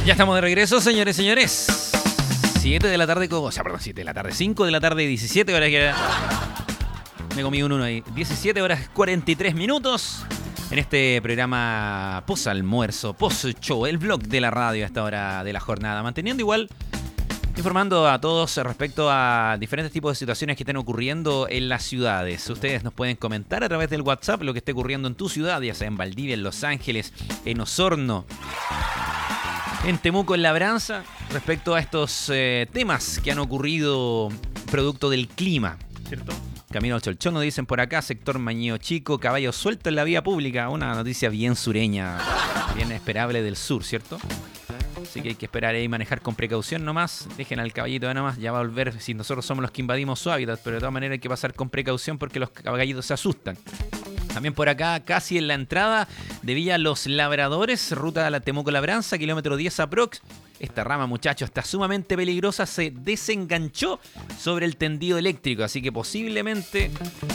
Ya estamos de regreso, señores y señores. 7 de la tarde, o sea, perdón, 7 de la tarde, 5 de la tarde, 17 horas que... Me comí un 1 ahí. 17 horas 43 minutos en este programa post-almuerzo, post-show, el vlog de la radio a esta hora de la jornada. Manteniendo igual, informando a todos respecto a diferentes tipos de situaciones que estén ocurriendo en las ciudades. Ustedes nos pueden comentar a través del WhatsApp lo que esté ocurriendo en tu ciudad, ya sea en Valdivia, en Los Ángeles, en Osorno, en Temuco, en Labranza, respecto a estos temas que han ocurrido producto del clima, ¿cierto? Camino al Cholchón, nos dicen por acá, sector Mañeo Chico, caballo suelto en la vía pública. Una noticia bien sureña, bien esperable del sur, ¿cierto? Así que hay que esperar ahí, manejar con precaución nomás. Dejen al caballito de nomás, ya va a volver si nosotros somos los que invadimos su hábitat. Pero de todas maneras hay que pasar con precaución porque los caballitos se asustan. También por acá, casi en la entrada de Villa Los Labradores, ruta a la Temuco-Labranza, kilómetro 10 aprox. Esta rama, muchachos, está sumamente peligrosa, se desenganchó sobre el tendido eléctrico, así que posiblemente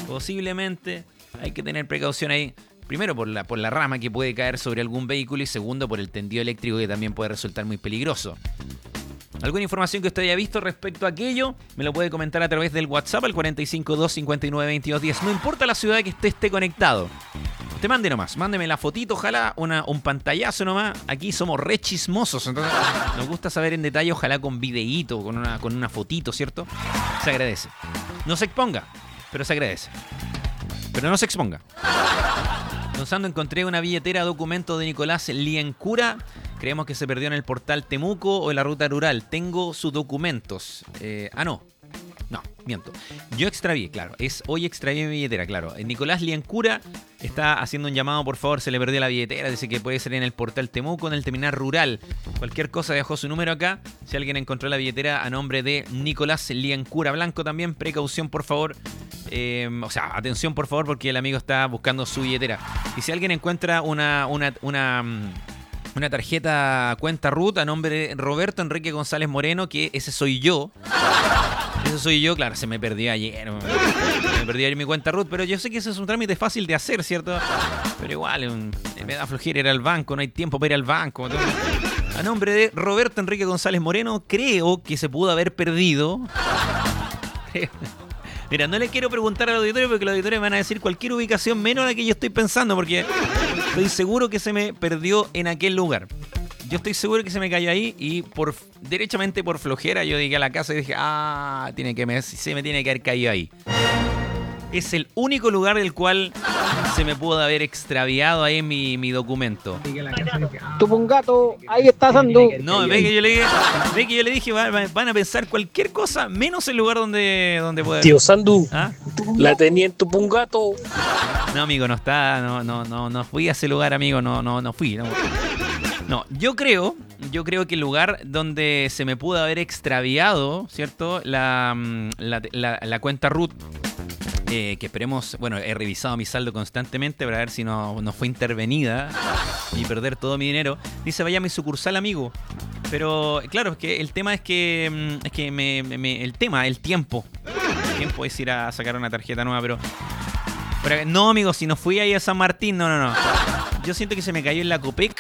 hay que tener precaución ahí. Primero por la rama que puede caer sobre algún vehículo y segundo por el tendido eléctrico que también puede resultar muy peligroso. ¿Alguna información que usted haya visto respecto a aquello? Me lo puede comentar a través del WhatsApp al 452-592210. No importa la ciudad que esté conectado. Usted mande nomás, mándeme la fotito, ojalá un pantallazo nomás. Aquí somos re chismosos, entonces nos gusta saber en detalle, ojalá con videíto, con una fotito, ¿cierto? Se agradece. No se exponga, pero se agradece. Pero no se exponga. Don Sando, encontré una billetera documento de Nicolás Liencura. Creemos que se perdió en el portal Temuco o en la ruta rural. Tengo sus documentos. No, miento. Yo extravié, claro. Hoy extravié mi billetera, claro. Nicolás Liencura está haciendo un llamado, por favor. Se le perdió la billetera. Dice que puede ser en el portal Temuco, en el terminal rural. Cualquier cosa, dejó su número acá. Si alguien encontró la billetera a nombre de Nicolás Liencura Blanco también, precaución, por favor. Atención, por favor, porque el amigo está buscando su billetera. Y si alguien encuentra una tarjeta cuenta RUT a nombre de Roberto Enrique González Moreno, que ese soy yo. Claro, se me perdió ayer. Me perdí ayer mi cuenta RUT, pero yo sé que ese es un trámite fácil de hacer, ¿cierto? Pero igual, me da flojera ir al banco, no hay tiempo para ir al banco. Entonces, a nombre de Roberto Enrique González Moreno, creo que se pudo haber perdido. Mira, no le quiero preguntar al auditorio porque los auditores me van a decir cualquier ubicación menos la que yo estoy pensando, porque estoy seguro que se me perdió en aquel lugar. Yo estoy seguro que se me cayó ahí y derechamente por flojera yo llegué a la casa y dije, se me tiene que haber caído ahí. Es el único lugar del cual se me pudo haber extraviado ahí mi documento. Tupungato, ahí está Sandu. No, ve que yo le dije, van a pensar cualquier cosa, menos el lugar donde puede. Tío Sandu, ¿Ah? la tenía en Tupungato. No, amigo, no fui a ese lugar, amigo, no fui. No, yo creo que el lugar donde se me pudo haber extraviado, ¿cierto? La cuenta RUT. Que esperemos, he revisado mi saldo constantemente para ver si no fue intervenida y perder todo mi dinero. Dice, vaya a mi sucursal, amigo. Pero claro, es que el tema es que el tiempo es ir a sacar una tarjeta nueva, pero no, amigo, si no fui ahí a San Martín, no. Yo siento que se me cayó en la Copec